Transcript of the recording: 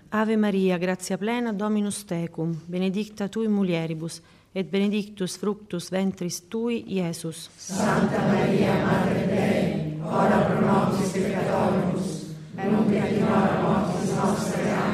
Ave Maria, grazia plena, Dominus tecum, benedicta tui mulieribus, et benedictus fructus ventris tui, Iesus. Santa Maria, Madre Dei, ora pro nobis peccatoribus, et nunc et in hora mortis nostre. Amen.